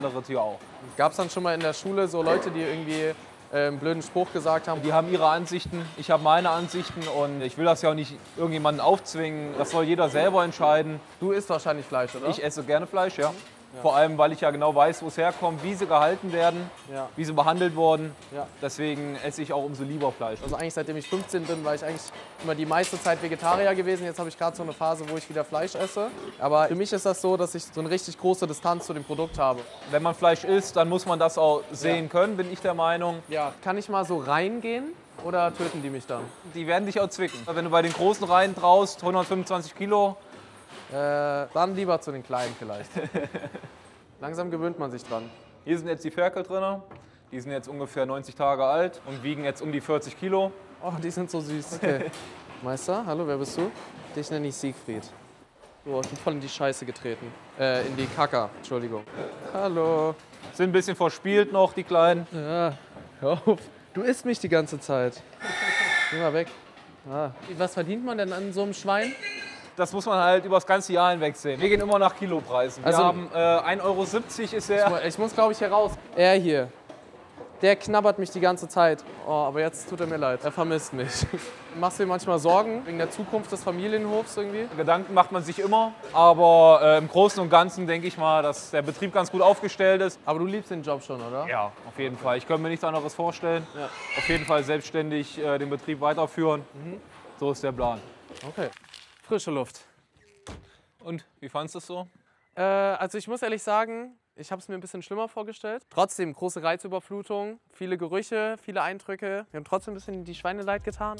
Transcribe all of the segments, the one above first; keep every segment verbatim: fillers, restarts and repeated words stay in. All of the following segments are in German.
andere Tier auch. Gab es dann schon mal in der Schule so Leute, die irgendwie äh, einen blöden Spruch gesagt haben? Die haben ihre Ansichten, ich habe meine Ansichten und ich will das ja auch nicht irgendjemandem aufzwingen. Das soll jeder selber entscheiden. Du isst wahrscheinlich Fleisch, oder? Ich esse gerne Fleisch, ja. Ja. Vor allem, weil ich ja genau weiß, wo es herkommt, wie sie gehalten werden, ja. wie sie behandelt wurden. Ja. Deswegen esse ich auch umso lieber Fleisch. Also eigentlich seitdem ich fünfzehn bin, war ich eigentlich immer die meiste Zeit Vegetarier gewesen. Jetzt habe ich gerade so eine Phase, wo ich wieder Fleisch esse. Aber für mich ist das so, dass ich so eine richtig große Distanz zu dem Produkt habe. Wenn man Fleisch isst, dann muss man das auch sehen ja. können, bin ich der Meinung. Ja. Kann ich mal so reingehen oder töten die mich dann? Die werden dich auch zwicken. Wenn du bei den großen Reihen traust, hundertfünfundzwanzig Kilo. Äh, dann lieber zu den kleinen vielleicht. Langsam gewöhnt man sich dran. Hier sind jetzt die Ferkel drin. Die sind jetzt ungefähr neunzig Tage alt und wiegen jetzt um die vierzig Kilo. Oh, die sind so süß. Okay. Meister, hallo, wer bist du? Dich nenne ich Siegfried. Oh, ich bin voll in die Scheiße getreten. Äh, in die Kacke, Entschuldigung. Hallo. Sind ein bisschen verspielt noch, die Kleinen. Ja, hör auf. Du isst mich die ganze Zeit. Geh mal weg. Ah. Was verdient man denn an so einem Schwein? Das muss man halt über das ganze Jahr hinweg sehen. Wir gehen immer nach Kilopreisen. Wir also, haben äh, ein Euro siebzig ist der. Ich, ich muss, glaube ich, hier raus. Er hier, der knabbert mich die ganze Zeit. Oh, aber jetzt tut er mir leid. Er vermisst mich. Machst du dir manchmal Sorgen wegen der Zukunft des Familienhofs irgendwie? Gedanken macht man sich immer. Aber äh, im Großen und Ganzen denke ich mal, dass der Betrieb ganz gut aufgestellt ist. Aber du liebst den Job schon, oder? Ja, auf jeden Fall. Ich könnte mir nichts anderes vorstellen. Ja. Auf jeden Fall selbstständig äh, den Betrieb weiterführen. Mhm. So ist der Plan. Okay. Frische Luft. Und wie fandest du es so? Äh, also ich muss ehrlich sagen, ich habe es mir ein bisschen schlimmer vorgestellt. Trotzdem große Reizüberflutung, viele Gerüche, viele Eindrücke. Wir haben trotzdem ein bisschen die Schweine leid getan.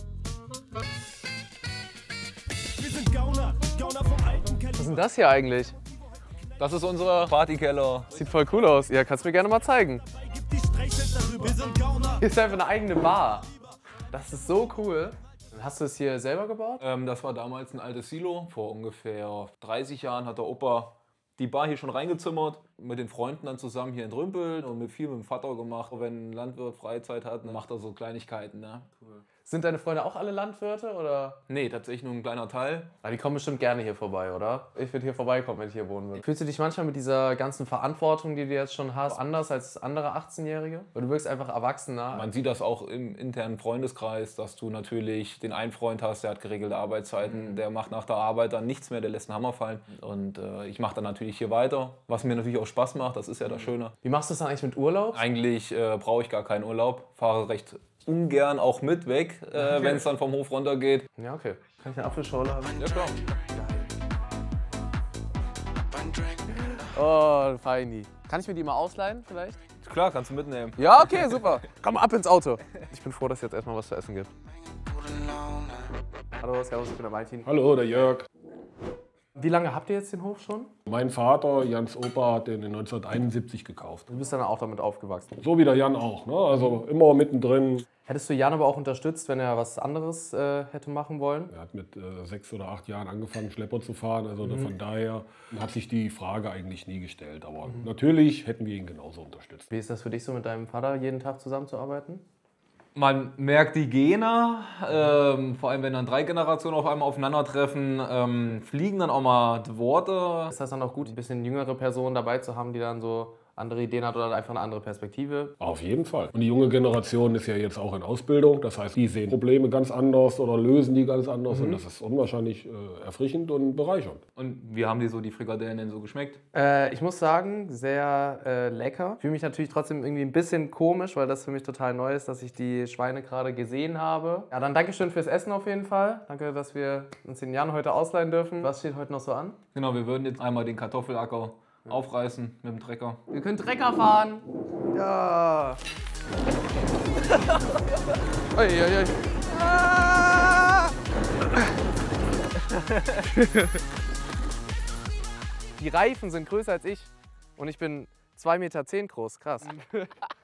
Wir sind Gauner, Gauner vom alten Keller. Was ist denn das hier eigentlich? Das ist unser Partykeller. Sieht voll cool aus. Ja, kannst du mir gerne mal zeigen. Hier ist einfach eine eigene Bar. Das ist so cool. Hast du es hier selber gebaut? Ähm, das war damals ein altes Silo. Vor ungefähr dreißig Jahren hat der Opa die Bar hier schon reingezimmert. Mit den Freunden dann zusammen hier in Drümpeln und mit viel mit dem Vater gemacht. Wenn ein Landwirt Freizeit hat, dann macht er so Kleinigkeiten. Ne? Cool. Sind deine Freunde auch alle Landwirte, oder? Nee, tatsächlich nur ein kleiner Teil. Aber die kommen bestimmt gerne hier vorbei, oder? Ich würde hier vorbeikommen, wenn ich hier wohnen würde. Fühlst du dich manchmal mit dieser ganzen Verantwortung, die du jetzt schon hast, anders als andere achtzehnjährige? Weil du wirkst einfach erwachsener. Man sieht das auch im internen Freundeskreis, dass du natürlich den einen Freund hast, der hat geregelte Arbeitszeiten, mhm. der macht nach der Arbeit dann nichts mehr, der lässt einen Hammer fallen. Und äh, ich mache dann natürlich hier weiter, was mir natürlich auch Spaß macht, das ist ja das Schöne. Wie machst du es dann eigentlich mit Urlaub? Eigentlich äh, brauche ich gar keinen Urlaub, fahre recht ungern auch mit weg, äh, okay. wenn es dann vom Hof runter geht. Ja, okay. Kann ich eine Apfelschorle haben? Ja, klar. Oh, feini. Kann ich mir die mal ausleihen vielleicht? Klar, kannst du mitnehmen. Ja, okay, super. Komm ab ins Auto. Ich bin froh, dass es jetzt erstmal was zu essen gibt. Hallo, servus, ich bin der Martin. Hallo, der Jörg. Wie lange habt ihr jetzt den Hof schon? Mein Vater, Jans Opa, hat den in neunzehnhunderteinundsiebzig gekauft. Du bist dann auch damit aufgewachsen? So wie der Jan auch, ne? Also immer mittendrin. Hättest du Jan aber auch unterstützt, wenn er was anderes äh, hätte machen wollen? Er hat mit äh, sechs oder acht Jahren angefangen, Schlepper zu fahren. Also mhm. von daher hat sich die Frage eigentlich nie gestellt. Aber mhm. natürlich hätten wir ihn genauso unterstützt. Wie ist das für dich so, mit deinem Vater jeden Tag zusammenzuarbeiten? Man merkt die Gene, ähm, vor allem wenn dann drei Generationen auf einmal aufeinandertreffen, ähm, fliegen dann auch mal Worte. Ist das dann auch gut, ein bisschen jüngere Personen dabei zu haben, die dann so andere Ideen hat oder einfach eine andere Perspektive? Auf jeden Fall. Und die junge Generation ist ja jetzt auch in Ausbildung. Das heißt, die sehen Probleme ganz anders oder lösen die ganz anders. Mhm. Und das ist unwahrscheinlich äh, erfrischend und bereichernd. Und wie haben dir so die Frikadellen denn so geschmeckt? Äh, ich muss sagen, sehr äh, lecker. Ich fühle mich natürlich trotzdem irgendwie ein bisschen komisch, weil das für mich total neu ist, dass ich die Schweine gerade gesehen habe. Ja, dann Dankeschön fürs Essen auf jeden Fall. Danke, dass wir uns den Jan heute ausleihen dürfen. Was steht heute noch so an? Genau, wir würden jetzt einmal den Kartoffelacker aufreißen mit dem Trecker. Wir können Trecker fahren. Ja. Oi, oi, oi. Ah. Die Reifen sind größer als ich und ich bin zwei Meter zehn groß. Krass.